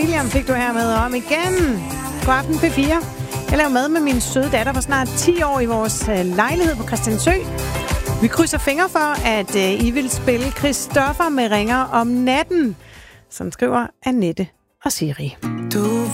William fik du her med om igen. God aften P4. Jeg laver mad med min søde datter på snart 10 år i vores lejlighed på Christiansø. Vi krydser fingre for, at I vil spille Christoffer med Ringer om natten, som skriver Annette og Siri.